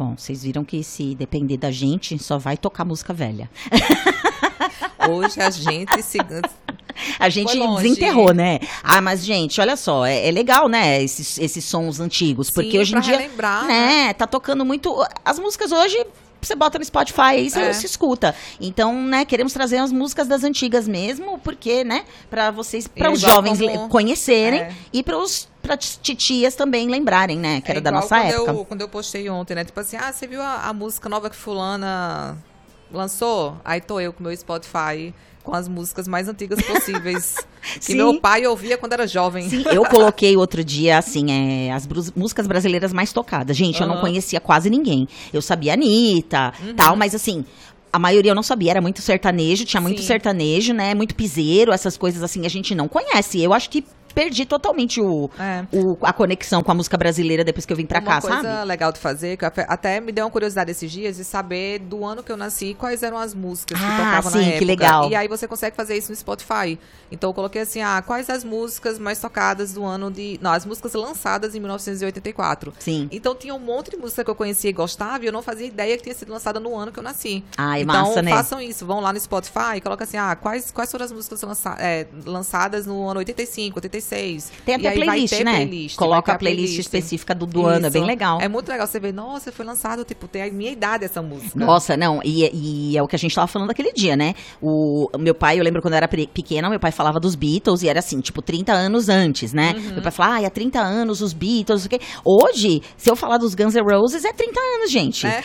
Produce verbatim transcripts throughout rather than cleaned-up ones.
Bom, vocês viram que se depender da gente, só vai tocar música velha. Hoje a gente se... A gente desenterrou, né? Ah, mas, gente, olha só, é, é legal, né? Esses, esses sons antigos. Porque Sim, hoje em dia. Relembrar, né, né? Tá tocando muito. As músicas hoje. Você bota no Spotify aí, você É. se escuta. Então, né, queremos trazer as músicas das antigas mesmo, porque, né, para vocês, para os Igual jovens como- le- conhecerem É. e para os para titias também lembrarem, né, que era É da igual nossa quando época. Eu, quando eu postei ontem, né? Tipo assim, ah, você viu a, a música nova que fulana lançou? Aí tô eu com meu Spotify com as músicas mais antigas possíveis. Que Sim. meu pai ouvia quando era jovem. Sim, eu coloquei outro dia, assim, é, as brus- músicas brasileiras mais tocadas. Gente, eu não Aham. conhecia quase ninguém. Eu sabia Anitta, tal, mas assim... A maioria eu não sabia, era muito sertanejo, tinha muito Sim. sertanejo, né? Muito piseiro, essas coisas assim, a gente não conhece. Eu acho que perdi totalmente o, É. o- a conexão com a música brasileira depois que eu vim pra Uma cá, coisa sabe? legal de fazer, que até- até me deu uma curiosidade esses dias de saber do ano que eu nasci quais eram as músicas que Ah, tocavam sim, na que época. legal. E aí você consegue fazer isso no Spotify. Então eu coloquei assim, ah, quais as músicas mais tocadas do ano de... Não, as músicas lançadas em mil novecentos e oitenta e quatro. Sim. Então tinha um monte de música que eu conhecia e gostava e eu não fazia ideia que tinha sido lançada no ano que eu nasci. Ai, então massa, né? façam isso, vão lá no Spotify e colocam assim, ah, quais, quais foram as músicas lança- é, lançadas no ano oitenta e cinco, oitenta e seis. Tem E até aí vai playlist, ter né? playlist, Coloca vai ter a playlist específica do- do ano, é bem Isso. legal. É muito legal você ver, nossa, foi lançado, tipo, tem a minha idade essa música. Nossa, não, e, e é o que a gente tava falando aquele dia, né? O, o meu pai, eu lembro quando eu era pre- pequena, meu pai falava dos Beatles e era assim, tipo, trinta anos antes, né? Uhum. Meu pai falava, ah, há trinta anos os Beatles, o quê? Hoje, se eu falar dos Guns N' Roses, é trinta anos, gente. É.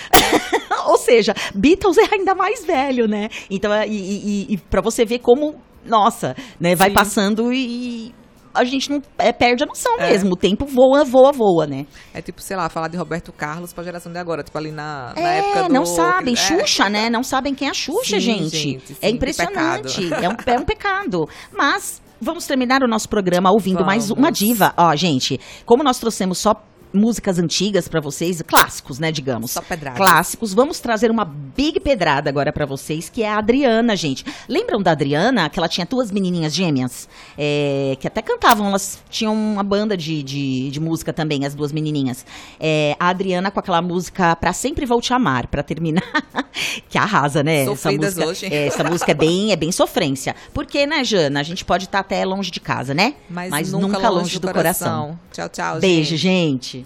Ou seja, Beatles é ainda mais velho, né? Então, e, e, e pra você ver como, nossa, né, vai Sim. passando e... A gente não é, perde a noção É. mesmo. O tempo voa, voa, voa, né? É tipo, sei lá, falar de Roberto Carlos pra geração de agora, tipo ali na, na É, época do... não sabem. é. Xuxa, né? Não sabem quem é a Xuxa, Sim, gente. gente, sim, é que impressionante. É um, é um pecado. Mas vamos terminar o nosso programa ouvindo mais Vamos. uma diva. Ó, gente, como nós trouxemos só músicas antigas pra vocês, clássicos, né, digamos. Só pedradas. Clássicos. Vamos trazer uma big pedrada agora pra vocês, que é a Adriana, gente. Lembram da Adriana, que ela tinha duas menininhas gêmeas? É, que até cantavam, elas tinham uma banda de, de, de música também, as duas menininhas. É, a Adriana com aquela música Pra Sempre Vou Te Amar, pra terminar, que arrasa, né? Essa Sofridas música, hoje. é, essa música é bem, é bem sofrência. Porque, né, Jana, a gente pode estar até longe de casa, né? Mas, nunca, longe, do, coração. Tchau, tchau, Beijo, gente. gente.